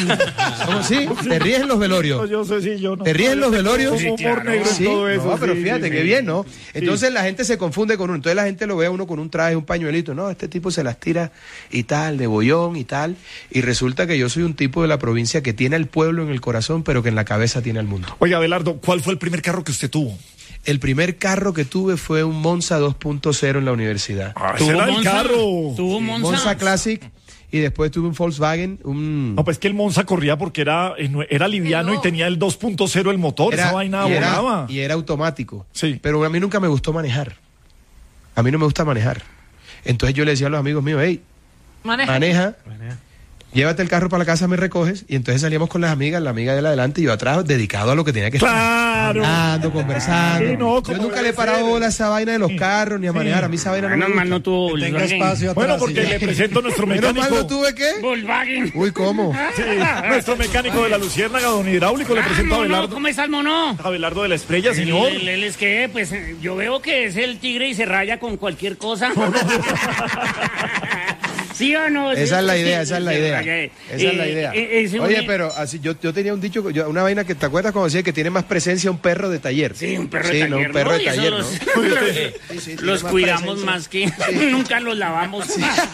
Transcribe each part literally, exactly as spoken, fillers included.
¿Cómo sí? ¿Te ríes en los velorios? No, yo sé, sí, yo no. ¿Te ríes en los velorios? Como humor negro y Sí, todo eso. no, pero sí, fíjate, sí, qué sí. bien, ¿no? Entonces la gente se confunde con uno. Entonces la gente lo ve a uno con un traje, un pañuelito. No, este tipo se las tira y tal, de bollón y tal. Y resulta que yo soy un tipo de la provincia que tiene al pueblo en el corazón, pero que en la cabeza tiene al mundo. Oiga, Abelardo, ¿cuál fue el primer carro que usted tuvo? El primer carro que tuve fue un Monza dos punto cero en la universidad. Ah, ¿Tuvo ese era el Monza? carro. ¿Tuvo Monza? Monza Classic. Y después tuve un Volkswagen, un... No, pues que el Monza corría porque era, era liviano y tenía el dos punto cero el motor, Era- esa vaina y era- volaba. y era automático. Sí. Pero a mí nunca me gustó manejar. A mí no me gusta manejar. Entonces yo le decía a los amigos míos, hey, Maneja. maneja, llévate el carro para la casa, me recoges. Y entonces salíamos con las amigas, la amiga de la adelante y yo atrás, dedicado a lo que tenía que estar. Claro. Hablando, conversando. Sí, no, yo como nunca debe le he parado ser. bola a esa vaina de los carros, ni a manejar. A mí esa vaina no me Menos mal gusta. no tuvo Tenga Volkswagen. espacio atrás. Bueno, porque y ya. le presento a nuestro Menos mal mecánico. no tuve qué. Volkswagen. Uy, ¿cómo? Sí, nuestro mecánico de la Luciérnaga, don Hidráulico, le Ah, presento a mono, Abelardo. ¿cómo está el mono? Abelardo de la Estrella, señor. Él, él- él es que, pues, eh, yo veo que es el tigre y se raya con cualquier cosa. ¿Sí o no? Esa es la Sí, idea, sí, esa es la sí, idea. raya. Esa es la Eh, idea. eh, ese Oye, un- pero así yo, yo tenía un dicho, yo- una vaina que te acuerdas cuando decía que tiene más presencia un perro de taller. Sí, un perro de Sí, taller. no, un perro ¿no? de Y eso taller, los, ¿no? Sí, sí, tiene los más cuidamos presencia. más que nunca los lavamos.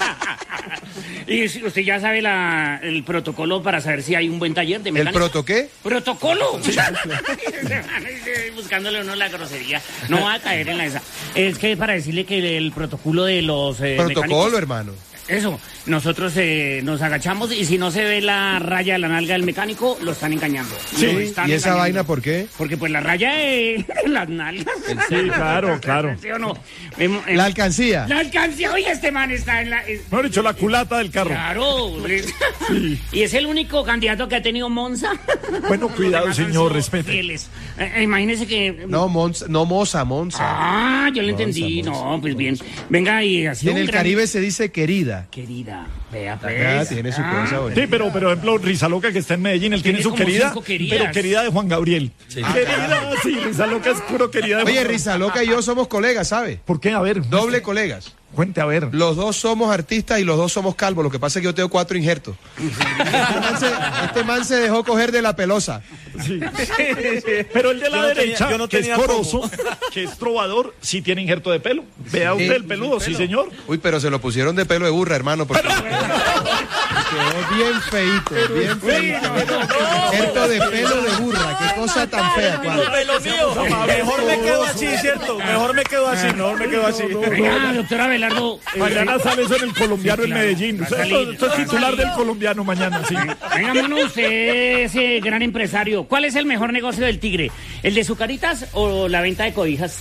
Y si usted ya sabe la, el protocolo para saber si hay un buen taller de ¿El mecánica. proto qué? ¿Protocolo? Buscándole uno la grosería. No va a caer en la esa. Es que para decirle que el, el protocolo de los eh, Protocolo, mecánicos- hermano. Eso, nosotros eh, nos agachamos y si no se ve la raya de la nalga del mecánico, lo están engañando. Sí, Lo ¿y están esa engañando. vaina por qué? Porque pues la raya de las nalgas. Sí, claro, claro. ¿Sí o no? Em- em- La alcancía. La alcancía. Oye, este man está en la... es- Mejor dicho, la culata del carro. Claro. Y es el único candidato que ha tenido Monza. Bueno, Los cuidado, demás han señor, sido respete. fieles. Eh, eh, imagínese que... No, Monza, no Moza, Monza. Ah, yo lo Monza, entendí. Monza, No, pues bien. Venga, y así en un el gran- Caribe se dice querida. Querida. Vea, Ah, pues. tiene su Ah. cosa bonita. Sí, pero, pero, por ejemplo, Rizaloca, que está en Medellín, él tiene, Tiene su como querida, cinco queridas. pero querida de Juan Gabriel. Querida, sí, Rizaloca es puro querida de Juan Oye, Gabriel. Rizaloca y yo somos colegas, ¿sabes? ¿Por qué? A ver. Doble colegas. Cuente, a ver. Los dos somos artistas y los dos somos calvos. Lo que pasa es que yo tengo cuatro injertos. Este man se, este man se dejó coger de la pelosa. Sí. Pero el de la Yo no tenía- derecha, yo no que es tenía coroso, que es trovador, sí tiene injerto de pelo. Vea usted el peludo, sí, señor. Uy, pero se lo pusieron de pelo de burra, hermano. Porque quedó bien feito, bien feito. Injerto de pelo de burra. Qué cosa tan fea, No, cuadro. pelo mío. Mejor me quedo así, ¿cierto? Mejor me quedo así, mejor me quedo así. Venga, doctor Abelardo. eh, Mañana sale eso en el colombiano Sí, claro, en Medellín. va a Esto, salir, esto es va a titular salir. del colombiano mañana, sí. Venga, mono, usted es eh, gran empresario. ¿Cuál es el mejor negocio del tigre? ¿El de Zucaritas o la venta de cobijas?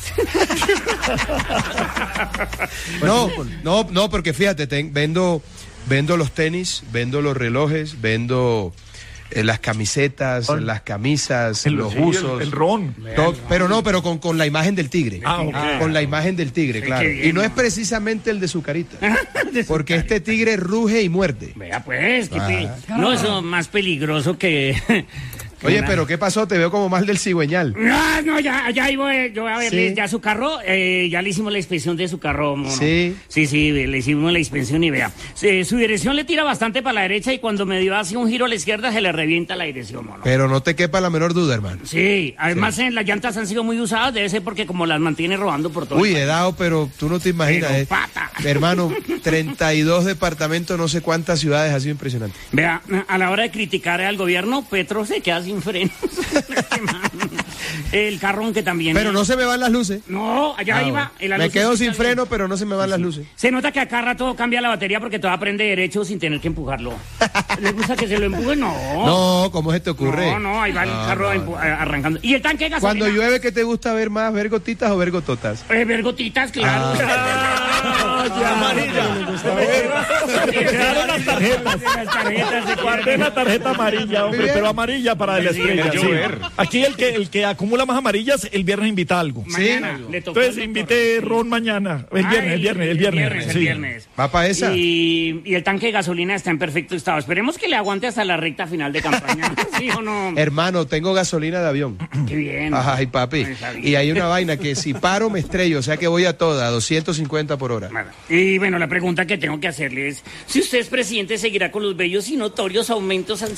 No, no, no, porque fíjate, ten- vendo, vendo los tenis, vendo los relojes, vendo eh, las camisetas, las camisas, El- los sí, el- buzos. el ron. To- pero no, pero con, con la imagen del tigre. Ah, ok. Con la imagen del tigre, claro. qué bien, Y no es ¿no? precisamente el de Zucarita. De Porque Zucaritas. este tigre ruge y muerde. Vea, pues, que Ah. pe- no, eso más peligroso que... que Oye, una- pero ¿qué pasó? Te veo como mal del cigüeñal. No, no, ya, ya iba, eh, yo voy a verle Sí. ya su carro, eh, ya le hicimos la inspección de su carro, mono. Sí. Sí, sí, le hicimos la inspección y vea. Se- su dirección le tira bastante para la derecha y cuando me dio así un giro a la izquierda se le revienta la dirección, mono. Pero no te quepa la menor duda, hermano. Sí, además en las llantas han sido muy usadas, debe ser porque como las mantiene robando por todo. Uy, he dado, pero tú no te imaginas. Pero eh. pata. Hermano, treinta y dos departamentos, no sé cuántas ciudades, ha sido impresionante. Vea, a la hora de criticar al gobierno, Petro se queda sin frenos. El carrón que también... Pero no se me van las luces. No, allá Ah, iba. bueno. en la Me luz quedo está sin bien. freno, pero no se me van las luces. Se nota que acá rato cambia la batería porque todo aprende derecho sin tener que empujarlo. ¿Le gusta que se lo empuje? No. No, ¿cómo se te ocurre? No, no, ahí va el No, carro no, empu- no. arrancando. ¿Y el tanque de gasolina? Cuando llueve, ¿qué te gusta ver más? ¿Ver gotitas o ver gototas? Eh, ver gotitas, claro. Se quedaron las tarjetas. Las tarjetas se Guardé quedan. la tarjeta amarilla, hombre, bien. pero amarilla para la Sí, estrella. sí. sí. Aquí el que, el que acumula más amarillas, el viernes invita algo. Mañana le tocó Entonces al invité doctor. ron mañana. El Ah, viernes, el viernes, el viernes. el sí. viernes. ¿Va para esa? Y, y el tanque de gasolina está en perfecto estado. Esperemos que le aguante hasta la recta final de campaña. ¿Sí o no? Hermano, tengo gasolina de avión. Qué bien. Ay, papi. Está bien. Y hay una vaina que si paro me estrello, o sea que voy a toda, a doscientos cincuenta por hora. Bueno, y bueno, la pregunta que tengo que hacerle es, si usted es presidente, ¿seguirá con los bellos y notorios aumentos